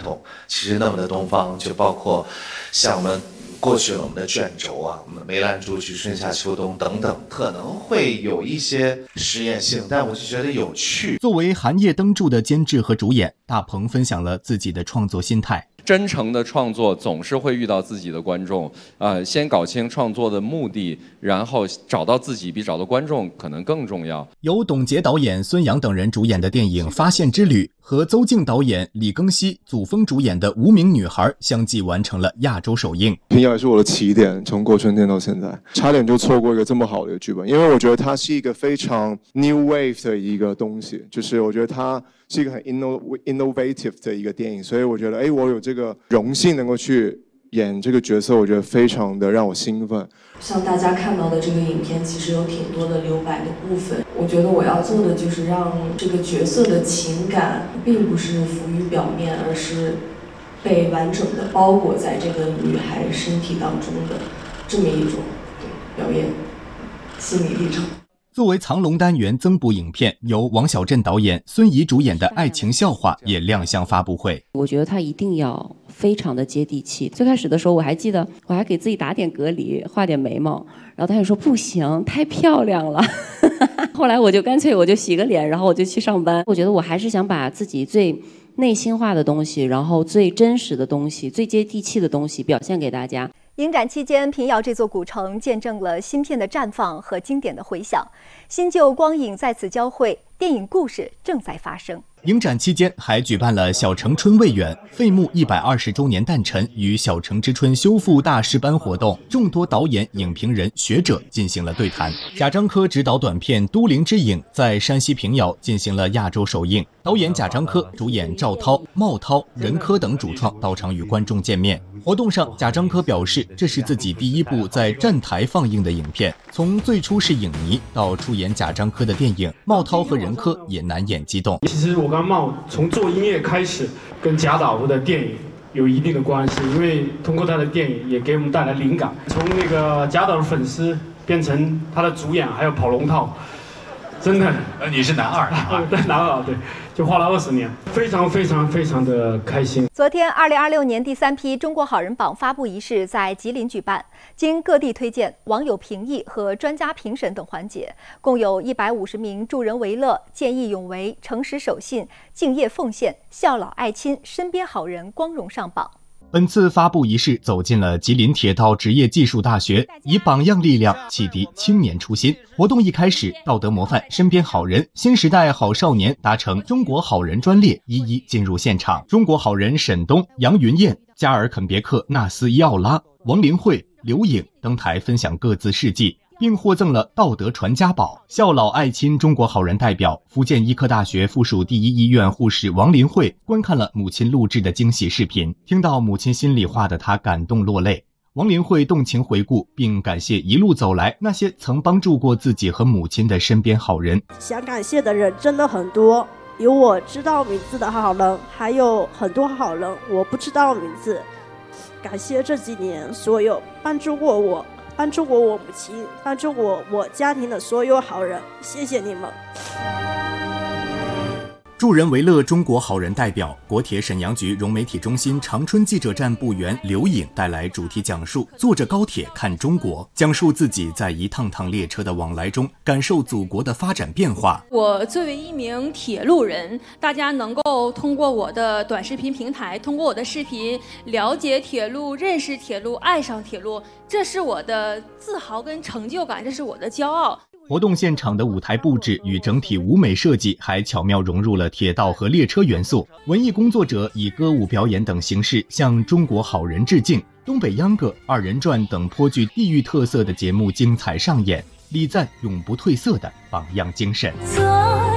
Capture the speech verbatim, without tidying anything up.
统，其实那么的东方，就包括像我们过去了我们的卷轴啊，我们梅兰竹菊春夏秋冬等等，可能会有一些实验性，但我就觉得有趣。 作为寒夜灯柱的监制和主演，大鹏分享了自己的创作心态。 真诚的创作总是会遇到自己的观众，呃，先搞清创作的目的，然后找到自己比找到观众可能更重要。 由董洁导演、孙杨等人主演的电影《发现之旅》和邹静导演、李庚希、祖峰主演的《无名女孩》相继完成了亚洲首映。 平遥也是我的起点，从过春天到现在，差点就错过一个这么好的一个剧本，因为我觉得它是一个非常 new wave 的一个东西，就是我觉得它是一个很 innovative 的一个电影，所以我觉得，哎，我有这个荣幸能够去演这个角色，我觉得非常的让我兴奋。 像大家看到的这个影片，其实有挺多的留白的部分。我觉得我要做的就是让这个角色的情感并不是浮于表面，而是被完整的包裹在这个女孩身体当中的这么一种对表演心理历程。 作为藏龙单元增补影片，由王小震导演、孙怡主演的《爱情笑话》也亮相发布会。 我觉得它一定要非常的接地气。最开始的时候，我还记得我还给自己打点隔离，画点眉毛，然后他就说不行，太漂亮了。后来我就干脆我就洗个脸，然后我就去上班。我觉得我还是想把自己最内心化的东西，然后最真实的东西、最接地气的东西表现给大家。 影展期间，平遥这座古城见证了新片的绽放和经典的回响，新旧光影在此交汇，电影故事正在发生。 影展期间还举办了小城春未远废幕一百二十周年诞辰与小城之春修复大师班活动，众多导演、影评人、学者进行了对谈。贾樟柯执导短片《都灵之影》在山西平遥进行了亚洲首映，导演贾樟柯、主演赵涛、茂涛、任科等主创到场与观众见面。活动上，贾樟柯表示，这是自己第一部在站台放映的影片，从最初是影迷到出演贾樟柯的电影，茂涛和任科也难掩激动。 其实我跟茂从做音乐开始，跟贾导的电影有一定的关系，因为通过他的电影也给我们带来灵感，从那个贾导的粉丝变成他的主演，还有跑龙套。真的， 呃，你是男二， 对，男二，对，就花了二十年，非常非常非常的开心。 昨天，二零二六年第三批中国好人榜发布仪式在吉林举办，经各地推荐、网友评议和专家评审等环节，共有一百五十名助人为乐、见义勇为、诚实守信、敬业奉献、孝老爱亲、身边好人光荣上榜。 本次发布仪式走进了吉林铁道职业技术大学，以榜样力量启迪青年初心。活动一开始，道德模范、身边好人、新时代好少年搭乘中国好人专列一一进入现场。中国好人沈东、杨云燕、加尔肯别克纳斯伊奥拉、王林慧、刘颖登台分享各自事迹，并获赠了道德传家宝。孝老爱亲中国好人代表、福建医科大学附属第一医院护士王林慧观看了母亲录制的惊喜视频，听到母亲心里话的她感动落泪。王林慧动情回顾并感谢一路走来那些曾帮助过自己和母亲的身边好人。 想感谢的人真的很多，有我知道名字的好人，还有很多好人我不知道名字。感谢这几年所有帮助过我帮助过我母亲、帮助过我家庭的所有好人，谢谢你们。 助人为乐中国好人代表、国铁沈阳局融媒体中心长春记者站部员刘颖带来主题讲述，坐着高铁看中国，讲述自己在一趟趟列车的往来中感受祖国的发展变化。 我作为一名铁路人，大家能够通过我的短视频平台，通过我的视频了解铁路、认识铁路、爱上铁路，这是我的自豪跟成就感，这是我的骄傲。 活动现场的舞台布置与整体舞美设计还巧妙融入了铁道和列车元素，文艺工作者以歌舞表演等形式向中国好人致敬，东北秧歌、二人转等颇具地域特色的节目精彩上演，礼赞永不褪色的榜样精神。